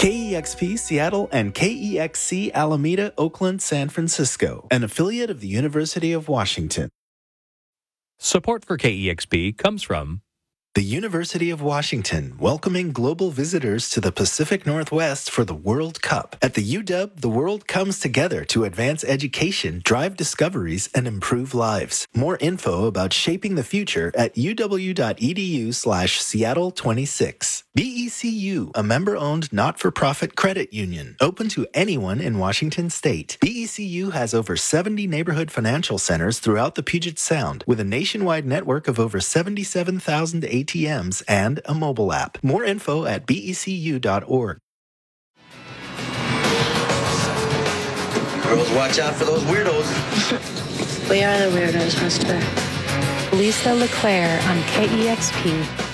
KEXP Seattle and KEXC Alameda, Oakland, San Francisco, an affiliate of the University of Washington. Support for KEXP comes from The University of Washington, welcoming global visitors to the Pacific Northwest for the World Cup. At the UW, the world comes together to advance education, drive discoveries, and improve lives. More info about shaping the future at uw.edu/Seattle26. BECU, a member-owned not-for-profit credit union, open to anyone in Washington state. BECU has over 70 neighborhood financial centers throughout the Puget Sound, with a nationwide network of over 77,000 ATMs and a mobile app. More info at becu.org. Girls, watch out for those weirdos. We are the weirdos, mister. Lisa LeClaire on KEXP.